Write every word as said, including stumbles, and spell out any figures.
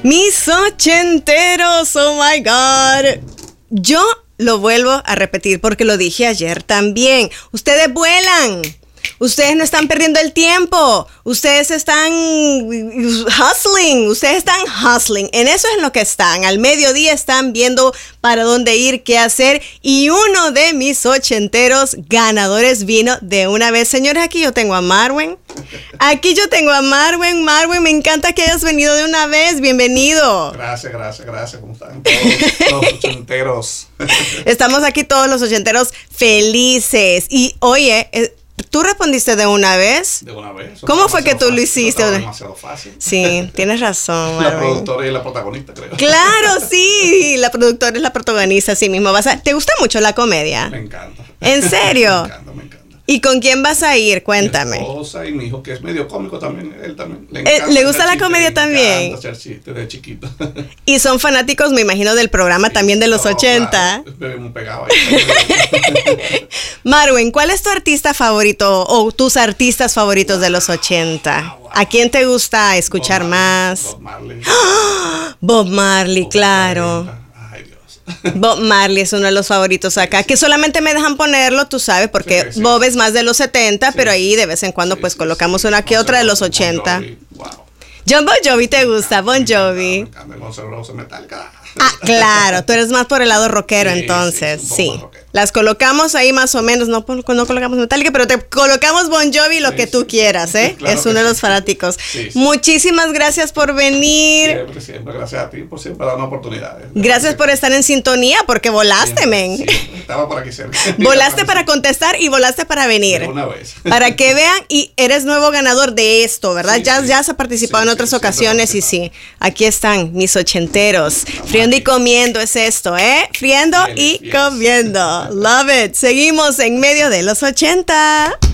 Mis ochenteros, oh my God. Yo lo vuelvo a repetir porque lo dije ayer también. Ustedes vuelan. Ustedes no están perdiendo el tiempo. Ustedes están hustling. Ustedes están hustling. En eso es en lo que están. Al mediodía están viendo para dónde ir, qué hacer. Y uno de mis ochenteros ganadores vino de una vez. Señores, aquí yo tengo a Marwen. Aquí yo tengo a Marwen. Marwen, me encanta que hayas venido de una vez. Bienvenido. Gracias, gracias, gracias. ¿Cómo están todos los ochenteros? Estamos aquí todos los ochenteros felices. Y oye... Eh, ¿tú respondiste de una vez? De una vez. ¿Cómo fue que tú fácil, lo hiciste? demasiado fácil. Sí, tienes razón, La Marwen. productora y la protagonista, creo. Claro, sí. La productora es la protagonista, así mismo. Vas a, ¿te gusta mucho la comedia? Me encanta. ¿En serio? Me encanta, me encanta. ¿Y con quién vas a ir? Cuéntame. Mi esposa y mi hijo, que es medio cómico también. Él también. Le, Eh, ¿le gusta la hacer comedia chistes, también? Le encanta hacer chistes de chiquito. Y son fanáticos, me imagino, del programa Sí, también de los no, ochenta. Claro, vivimos pegados ahí. Marwen, ¿cuál es tu artista favorito o tus artistas favoritos de los ochenta? wow. ¿A quién te gusta escuchar Bob más? Bob Marley. Bob Marley, Bob claro. cuarenta. Ay, Dios. Bob Marley es uno de los favoritos acá, que solamente me dejan ponerlo, tú sabes, porque Sí, sí. Bob es más de los setenta, Sí. pero ahí de vez en cuando Sí, pues sí, colocamos sí. una que otra de los Bon ochenta. Jovi, wow. John Bon Jovi te gusta, Bon Jovi. Me encanta, Guns N' Roses, Metallica. Ah, claro, tú eres más por el lado rockero, Sí, entonces, sí, un poco sí. más rockero. Las colocamos ahí más o menos, no, no colocamos Metallica, pero te colocamos Bon Jovi, lo Sí, que tú sí. quieras, ¿eh? Claro es que uno de sí. los fanáticos. Sí, sí. Muchísimas gracias por venir. Siempre, siempre. Gracias a ti por siempre darnos oportunidades. Gracias por estar en sintonía, porque volaste, men. Sí, estaba por aquí cerca. Volaste para contestar y volaste para venir. De una vez. Para que vean, y eres nuevo ganador de esto, ¿verdad? Sí, ya, sí. ya has participado Sí, en otras sí, ocasiones siempre he y sí, aquí están mis ochenteros. Friendo y comiendo es esto, ¿eh? Friendo Bien, y bien. comiendo. Love it. Seguimos en medio de los ochenta.